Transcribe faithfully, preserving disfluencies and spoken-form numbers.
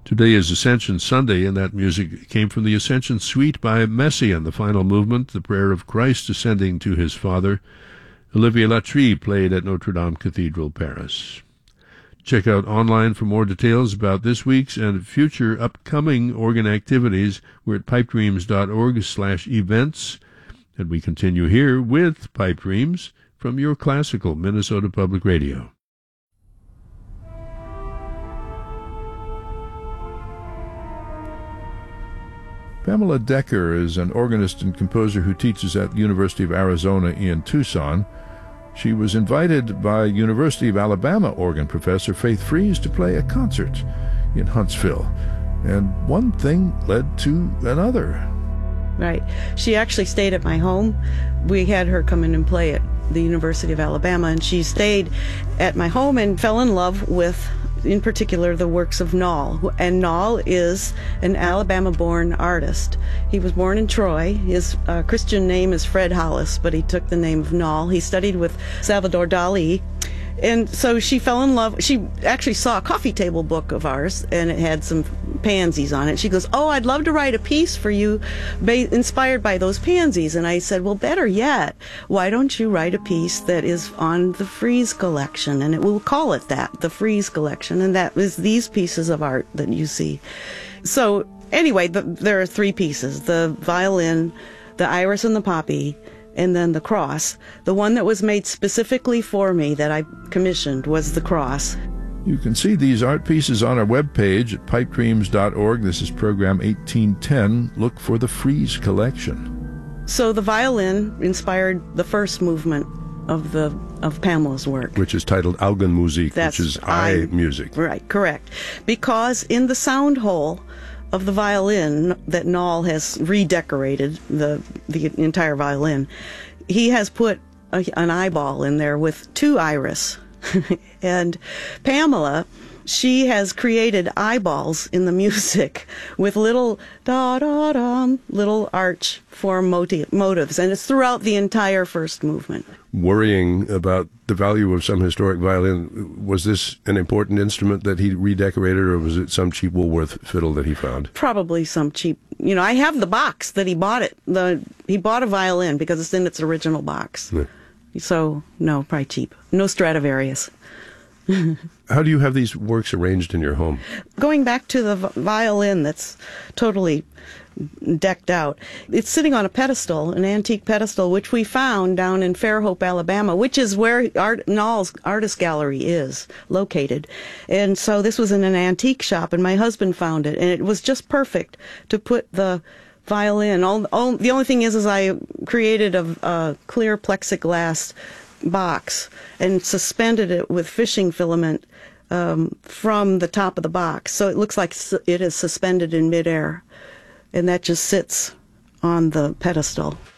Today is Ascension Sunday, and that music came from the Ascension Suite by Messiaen, the final movement, the prayer of Christ ascending to his Father. Olivier Latry played at Notre Dame Cathedral, Paris. Check out online for more details about this week's and future upcoming organ activities. We're at pipedreams.org slash events, and we continue here with Pipe Dreams from your classical Minnesota Public Radio. Pamela Decker is an organist and composer who teaches at the University of Arizona in Tucson. She was invited by University of Alabama organ professor Faith Fries to play a concert in Huntsville, and one thing led to another. Right. She actually stayed at my home. We had her come in and play at the University of Alabama, and she stayed at my home and fell in love with, in particular, the works of Noll. And Noll is an Alabama-born artist. He was born in Troy. His uh, Christian name is Fred Hollis, but he took the name of Noll. He studied with Salvador Dali. And so she fell in love. She actually saw a coffee table book of ours, and it had some pansies on it. She goes, "Oh, I'd love to write a piece for you ba- inspired by those pansies." And I said, "Well, better yet, why don't you write a piece that is on the Fries collection?" And it, we'll call it that, the Fries collection. And that is these pieces of art that you see. So anyway, the, there are three pieces: the violin, the iris and the poppy, and then the cross. The one that was made specifically for me that I commissioned was the cross. You can see these art pieces on our webpage at pipedreams dot org. This is program eighteen ten. Look for the Fries collection. So the violin inspired the first movement of the of Pamela's work, which is titled Augenmusik, That's which is eye music. Right, correct. Because in the sound hole of the violin that Noll has redecorated, the the entire violin, he has put a, an eyeball in there with two iris. And Pamela, she has created eyeballs in the music with little da-da-dum, little arch form motif, motives, and it's throughout the entire first movement. Worrying about the value of some historic violin, was this an important instrument that he redecorated, or was it some cheap Woolworth fiddle that he found? Probably some cheap. You know, I have the box that he bought it. The he bought a violin because it's in its original box. Yeah. So, no, probably cheap. No Stradivarius. How do you have these works arranged in your home? Going back to the violin that's totally decked out, it's sitting on a pedestal, an antique pedestal, which we found down in Fairhope, Alabama, which is where Art, Noll's Artist Gallery is located. And so this was in an antique shop, and my husband found it, and it was just perfect to put the violin. All, all, the only thing is, is I created a, a clear plexiglass box and suspended it with fishing filament um, from the top of the box, so it looks like it is suspended in midair, and that just sits on the pedestal.